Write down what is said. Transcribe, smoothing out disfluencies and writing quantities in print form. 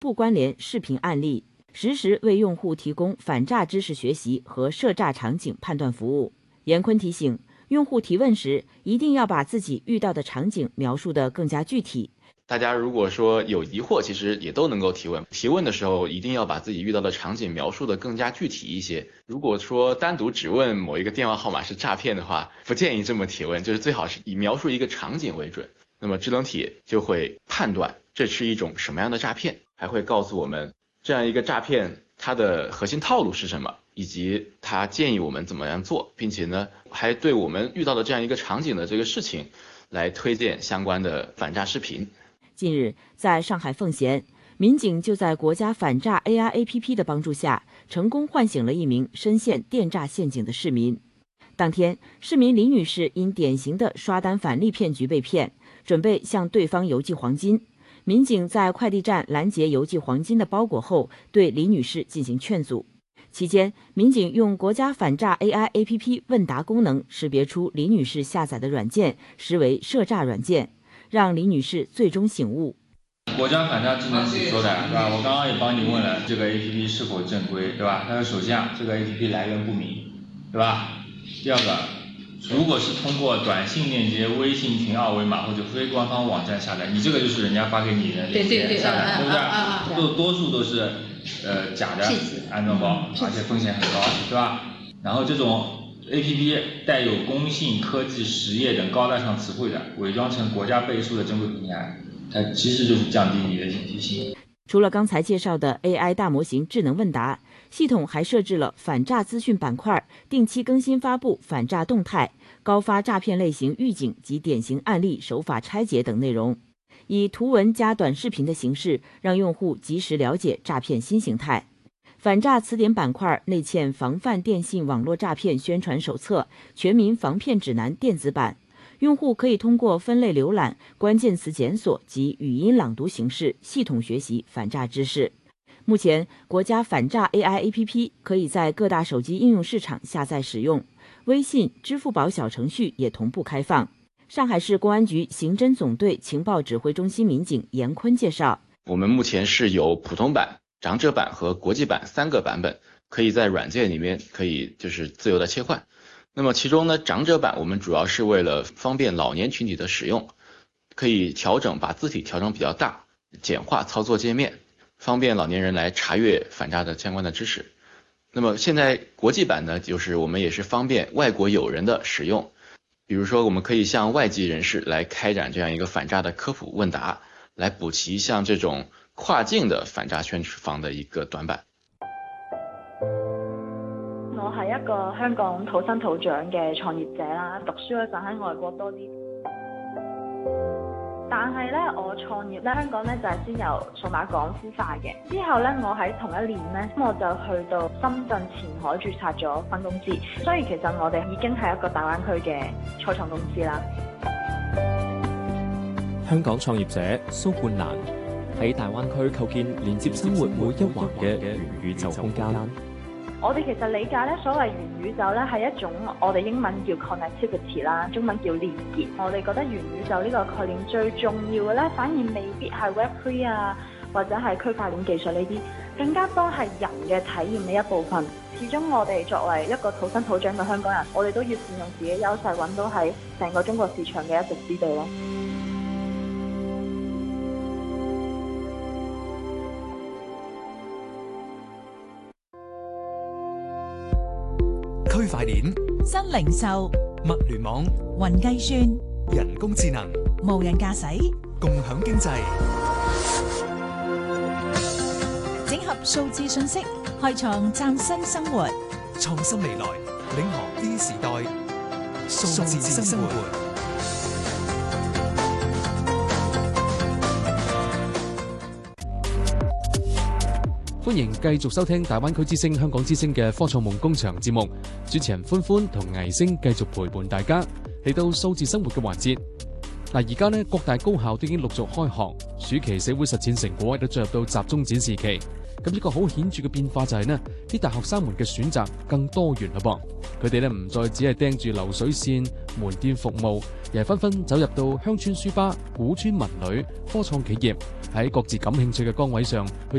不关联视频案例，实时为用户提供反诈知识学习和涉诈场景判断服务。严坤提醒，用户提问时一定要把自己遇到的场景描述得更加具体。 大家如果说有疑惑，其实也都能够提问。提问的时候一定要把自己遇到的场景描述得更加具体一些。如果说单独只问某一个电话号码是诈骗的话，不建议这么提问，就是最好是以描述一个场景为准。那么智能体就会判断这是一种什么样的诈骗，还会告诉我们这样一个诈骗它的核心套路是什么，以及它建议我们怎么样做，并且呢还对我们遇到的这样一个场景的这个事情来推荐相关的反诈视频。 近日，在上海奉贤，民警就在国家反诈 AI APP 的帮助下，成功唤醒了一名深陷电诈陷阱的市民。当天，市民李女士因典型的刷单返利骗局被骗，准备向对方邮寄黄金。民警在快递站拦截邮寄黄金的包裹后，对李女士进行劝阻。期间，民警用国家反诈 AI APP 问答功能识别出李女士下载的软件实为涉诈软件，让李女士最终醒悟。 国家反诈智能体说的，对吧？我刚刚也帮你问了，这个 APP 是否正规，对吧？它的首先这个 APP 来源不明，对吧？第二个，如果是通过短信链接、微信群二维码或者非官方网站下载，你这个就是人家发给你的链接下载，对不对？多数都是假的安装包，而且风险很高，对吧？然后这种 APP 带有工信、科技、实业等高大上词汇的，伪装成国家背书的正规平台，它其实就是降低你的警惕性。 除了刚才介绍的 AI 大模型智能问答，系统还设置了反诈资讯板块，定期更新发布反诈动态、高发诈骗类型预警及典型案例手法拆解等内容，以图文加短视频的形式，让用户及时了解诈骗新形态。反诈词典板块内嵌防范电信网络诈骗宣传手册、全民防骗指南电子版，用户可以通过分类浏览、关键词检索及语音朗读形式系统学习反诈知识。目前，国家反诈 AI APP 可以在各大手机应用市场下载使用，微信、支付宝小程序也同步开放。上海市公安局刑侦总队情报指挥中心民警严坤介绍， 我们目前是有普通版、长者版和国际版3个版本，可以在软件里面可以就是自由的切换。那么其中呢，长者版我们主要是为了方便老年群体的使用，可以把字体调整比较大，简化操作界面，方便老年人来查阅反诈的相关的知识。那么现在国际版呢，就是我们也是方便外国友人的使用，比如说我们可以向外籍人士来开展这样一个反诈的科普问答，来补齐像这种跨境的反诈宣防的一个短板。 我係一個香港土生土長嘅創業者啦，讀書嗰陣喺外國多啲。但係咧，我創業咧，香港咧就係先由數碼港孵化嘅。之後咧，我喺同一年咧，我就去到深圳前海註冊咗分公司。所以其實我哋已經係一個大灣區嘅初創公司啦。 香港創業者蘇冠蘭喺大灣區構建連接生活每一環嘅元宇宙空間。 我哋其實理解咧，所謂元宇宙咧係一種我哋英文叫 connectivity 啦，中文叫連結。我哋覺得元宇宙呢個概念最重要嘅咧，反而未必係 Web3 啊，或者係區塊鏈技術呢啲，更加多係人嘅體驗嘅一部分。始終我哋作為一個土生土長嘅香港人，我哋都要善用自己優勢，揾到喺成個中國市場嘅一席之地咯。 區塊鏈、 新零售、 物聯網、 雲計算、 人工智能、 無人駕駛、 共享經濟， 整合數字信息，開創嶄新生活。 創新未來，領航 E 時代，數字生活。 歡迎繼續收聽大灣區之聲香港之聲嘅科創夢工場節目，主持人歡歡同倪星繼續陪伴大家嚟到數字生活嘅環節。 而家呢，各大高校都已經陸續開學，暑期社會實踐成果亦都進入到集中展示期。咁一個好顯著嘅變化就係呢啲大學生們嘅選擇更多元啦噃。佢哋呢唔再只係盯住流水線門店服務，而係紛紛走入到鄉村書吧、古村文旅、科創企業，喺各自感興趣嘅崗位上去